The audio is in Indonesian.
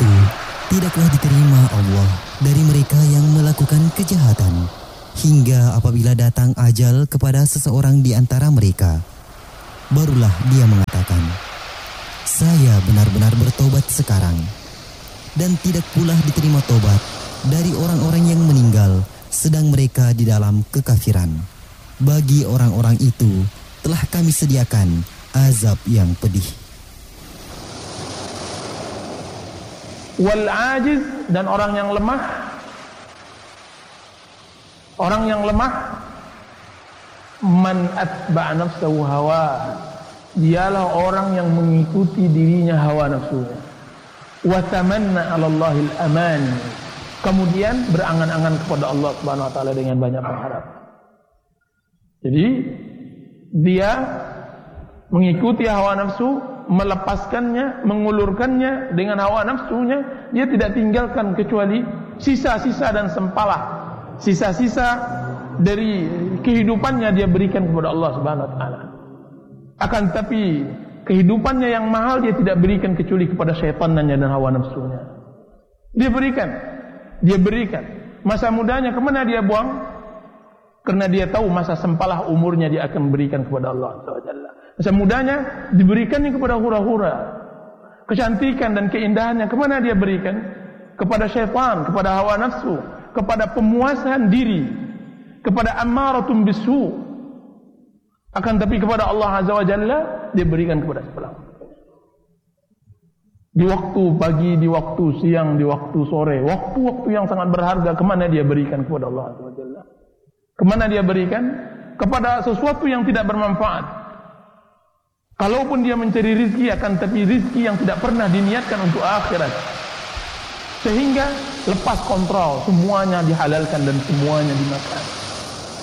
tidaklah diterima Allah dari mereka yang melakukan kejahatan, hingga apabila datang ajal kepada seseorang di antara mereka, barulah dia mengatakan, "Saya benar-benar bertobat sekarang." Dan tidak pula diterima tobat dari orang-orang yang meninggal sedang mereka di dalam kekafiran. Bagi orang-orang itu telah kami sediakan azab yang pedih. Wal ajiz, dan orang yang lemah. Orang yang lemah, man atba'a nafsahu hawa, dialah orang yang mengikuti dirinya hawa nafsunya. Wa tamanna 'ala Allahil aman, kemudian berangan-angan kepada Allah Subhanahu wa taala dengan banyak berharap. Jadi dia mengikuti hawa nafsu, melepaskannya, mengulurkannya dengan hawa nafsunya. Dia tidak tinggalkan kecuali sisa-sisa dan sempalah, sisa-sisa dari kehidupannya dia berikan kepada Allah Subhanahu wa taala. Akan tapi kehidupannya yang mahal dia tidak berikan kecuali kepada syaitannya dan hawa nafsunya. Dia berikan. Masa mudanya kemana dia buang? Karena dia tahu masa sempalah umurnya dia akan berikan kepada Allah SWT. Masa mudanya diberikannya kepada hura-hura. Kecantikan dan keindahannya kemana dia berikan? Kepada syaitan, kepada hawa nafsu, kepada pemuasan diri, kepada ammaratun bisu. Akan tapi kepada Allah Azza wa Jalla dia berikan kepada sebelah. Di waktu pagi, di waktu siang, di waktu sore, waktu-waktu yang sangat berharga, kemana dia berikan kepada Allah Azza wa Jalla? Kemana dia berikan? Kepada sesuatu yang tidak bermanfaat. Kalaupun dia mencari rizki, akan tapi rizki yang tidak pernah diniatkan untuk akhirat. Sehingga lepas kontrol, semuanya dihalalkan dan semuanya dimakan.